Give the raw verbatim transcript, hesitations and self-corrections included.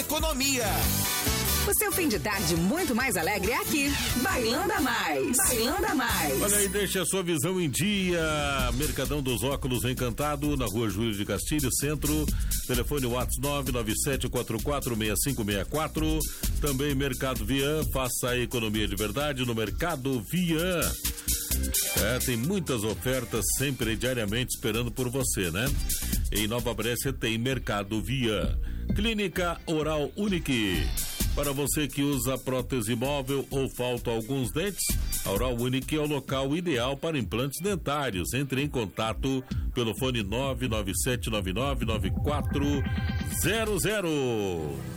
economia. O seu fim de tarde muito mais alegre é aqui. Bailando Mais. Bailando Mais. Olha aí, deixa a sua visão em dia. Mercadão dos Óculos Encantado, na rua Júlio de Castilho, centro. Telefone WhatsApp nove nove sete quatro quatro seis cinco seis quatro. Também Mercado Vian. Faça a economia de verdade no Mercado Vian. É, tem muitas ofertas sempre e diariamente esperando por você, né? Em Nova Brécia tem Mercado Vian. Clínica Oral Unique. Para você que usa prótese móvel ou faltam alguns dentes, a Oral Unique é o local ideal para implantes dentários. Entre em contato pelo fone nove nove sete nove nove nove quatro zero zero.